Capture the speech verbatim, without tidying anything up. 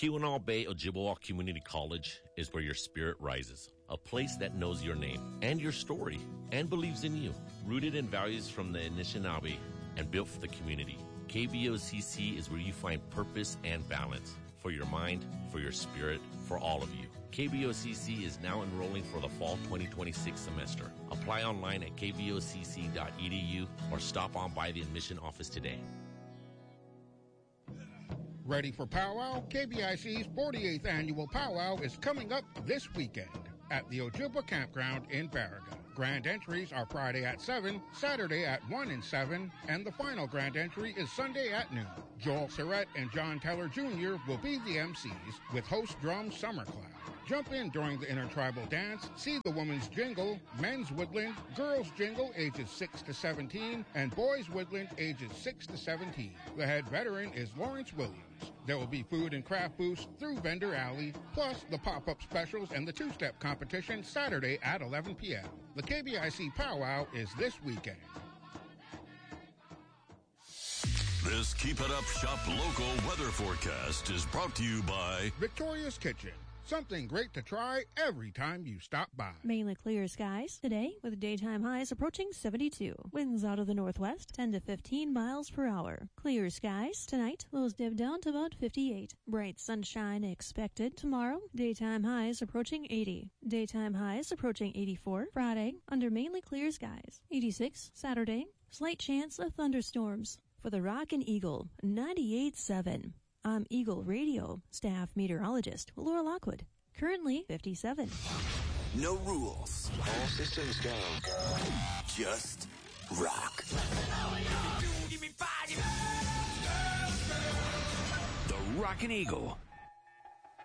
Keweenaw Bay Ojibwa Community College is where your spirit rises. A place that knows your name and your story and believes in you. Rooted in values from the Anishinaabe and built for the community. K B O C C is where you find purpose and balance for your mind, for your spirit, for all of you. K B O C C is now enrolling for the fall twenty twenty-six semester. Apply online at k b o c c dot e d u or stop on by the admission office today. Ready for powwow? K B I C's forty-eighth annual powwow is coming up this weekend at the Ojibwa Campground in Baraga. Grand entries are Friday at seven, Saturday at one and seven, and the final grand entry is Sunday at noon. Joel Surratt and John Teller Junior will be the M Cs with host drum Summer Cloud. Jump in during the intertribal dance, see the women's jingle, men's woodland, girls jingle ages six to seventeen, and boys woodland ages six to seventeen. The head veteran is Lawrence Williams. There will be food and craft booths through Vendor Alley, plus the pop-up specials and the two-step competition Saturday at eleven p.m. The K B I C Powwow is this weekend. This Keep It Up Shop local weather forecast is brought to you by Victoria's Kitchen. Something great to try every time you stop by. Mainly clear skies today with daytime highs approaching seventy-two. Winds out of the northwest ten to fifteen miles per hour. Clear skies tonight. Lows dip down to about fifty-eight. Bright sunshine expected tomorrow. Daytime highs approaching eighty. Daytime highs approaching eighty-four. Friday under mainly clear skies. eighty-six Saturday. Slight chance of thunderstorms. For the Rockin' Eagle ninety-eight point seven. I'm Eagle Radio staff meteorologist Laura Lockwood. Currently fifty-seven. No rules. All systems go. Just rock. The Rockin' Eagle